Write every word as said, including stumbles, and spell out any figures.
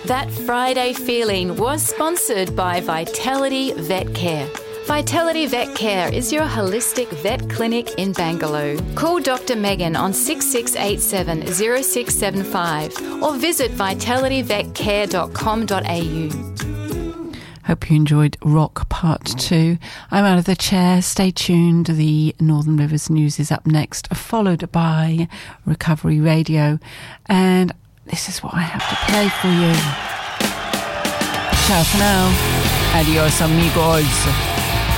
That Friday feeling was sponsored by Vitality Vet Care. Vitality Vet Care is your holistic vet clinic in Bangalore. Call Doctor Megan on six six eight seven zero six seven five or visit vitality vet care dot com dot a u. Hope you enjoyed Rock Part two. I'm out of the chair. Stay tuned. The Northern Rivers News is up next, followed by Recovery Radio. And this is what I have to play for you. Ciao for now. Adios, amigos.